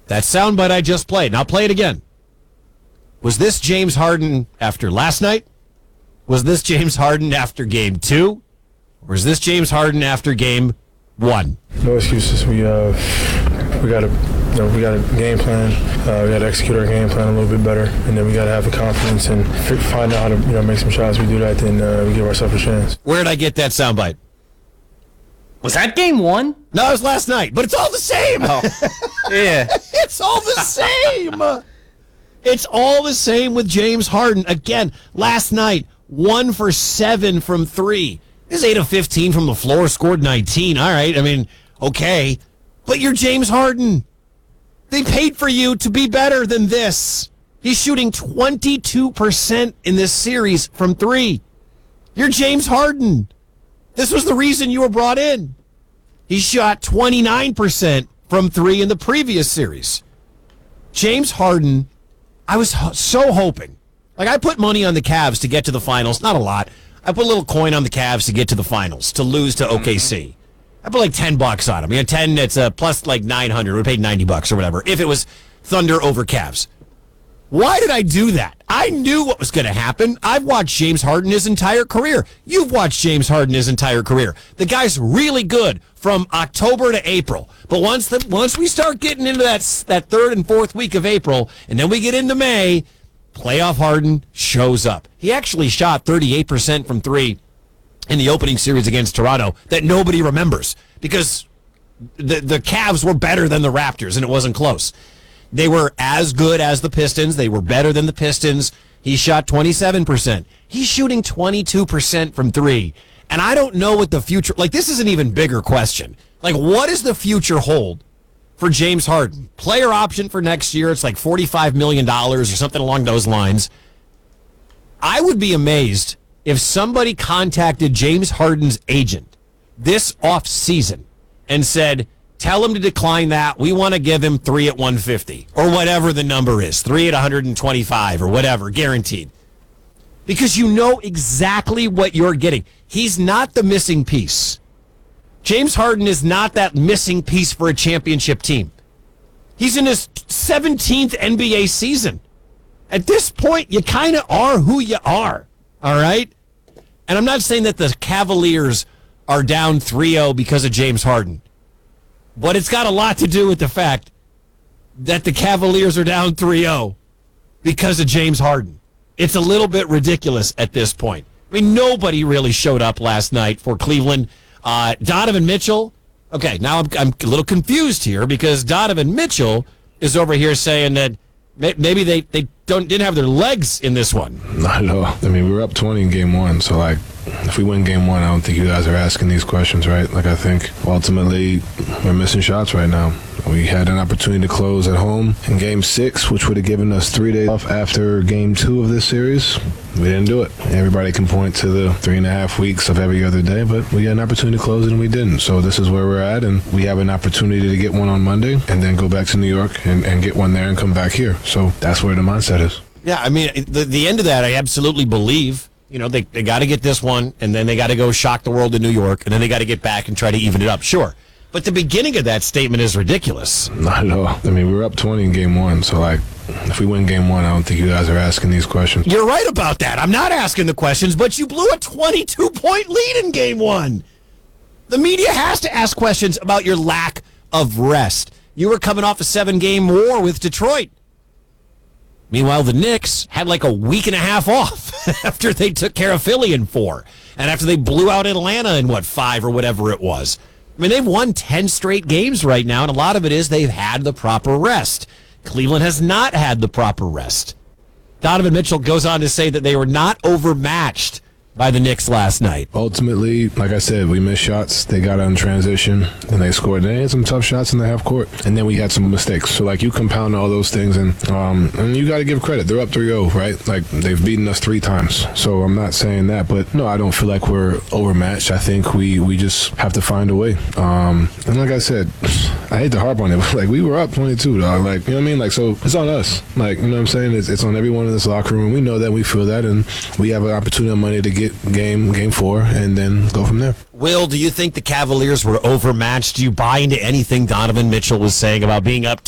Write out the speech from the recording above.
that soundbite I just played, now play it again. Was this James Harden after last night? Was this James Harden after game 2? Or is this James Harden after game 1? No excuses. We got a game plan. We got to execute our game plan a little bit better, and then we got to have the confidence and find out how to make some shots. We do that, then we give ourselves a chance. Where did I get that soundbite? Was that game 1? No, it was last night, but it's all the same. Oh, yeah. It's all the same. It's all the same with James Harden. Again, last night, 1 for 7 from 3. He's 8 of 15 from the floor, scored 19. All right, I mean, okay. But you're James Harden. They paid for you to be better than this. He's shooting 22% in this series from 3. You're James Harden. This was the reason you were brought in. He shot 29% from 3 in the previous series. James Harden, I was so hoping. Like, I put money on the Cavs to get to the finals. Not a lot. I put a little coin on the Cavs to get to the finals, to lose to OKC. I put like $10 on them. 10, it's plus like 900. We paid $90 or whatever if it was Thunder over Cavs. Why did I do that? I knew what was going to happen. I've watched James Harden his entire career. You've watched James Harden his entire career. The guy's really good from October to April. But once we start getting into that third and fourth week of April, and then we get into May, playoff Harden shows up. He actually shot 38% from 3 in the opening series against Toronto that nobody remembers because the Cavs were better than the Raptors, and it wasn't close. They were as good as the Pistons. They were better than the Pistons. He shot 27%. He's shooting 22% from 3. And I don't know what the future... Like, this is an even bigger question. Like, what does the future hold for James Harden? Player option for next year, it's like $45 million or something along those lines. I would be amazed if somebody contacted James Harden's agent this offseason and said... Tell him to decline that. We want to give him 3 at 150 or whatever the number is, 3 at 125 or whatever, guaranteed. Because you know exactly what you're getting. He's not the missing piece. James Harden is not that missing piece for a championship team. He's in his 17th NBA season. At this point, you kind of are who you are, all right? And I'm not saying that the Cavaliers are down 3-0 because of James Harden. But it's got a lot to do with the fact that the Cavaliers are down 3-0 because of James Harden. It's a little bit ridiculous at this point. I mean, nobody really showed up last night for Cleveland. Donovan Mitchell. Okay, now I'm a little confused here because Donovan Mitchell is over here saying that maybe they didn't have their legs in this one. Not at all. I mean, we were up 20 in game 1, so if we win game 1, I don't think you guys are asking these questions, right? I think ultimately we're missing shots right now. We had an opportunity to close at home in game 6, which would have given us 3 days off after game 2 of this series. We didn't do it. Everybody can point to the 3.5 weeks of every other day, but we had an opportunity to close it and we didn't. So this is where we're at, and we have an opportunity to get one on Monday and then go back to New York and get one there and come back here. So that's where the mindset is. Yeah, I mean, the end of that, I absolutely believe. They got to get this one, and then they got to go shock the world in New York, and then they got to get back and try to even it up. Sure. But the beginning of that statement is ridiculous. Not at all. I mean, we were up 20 in game 1, so if we win game 1, I don't think you guys are asking these questions. You're right about that. I'm not asking the questions, but you blew a 22-point lead in game 1. The media has to ask questions about your lack of rest. You were coming off a 7-game war with Detroit. Meanwhile, the Knicks had like a week and a half off after they took care of Philly in 4. And after they blew out Atlanta in, 5 or whatever it was. I mean, they've won 10 straight games right now, and a lot of it is they've had the proper rest. Cleveland has not had the proper rest. Donovan Mitchell goes on to say that they were not overmatched by the Knicks last night. Ultimately, like I said, we missed shots. They got on transition, and they scored. They had some tough shots in the half court, and then we had some mistakes. So, you compound all those things, and you got to give credit. They're up 3-0, right? They've beaten us 3 times. So I'm not saying that, but no, I don't feel like we're overmatched. I think we just have to find a way. And like I said, I hate to harp on it, but we were up 22, dog. You know what I mean? So it's on us. You know what I'm saying? It's on everyone in this locker room. We know that, we feel that, and we have an opportunity on Monday to get game 4 and then go from there. Will, do you think the Cavaliers were overmatched? Do you buy into anything Donovan Mitchell was saying about being up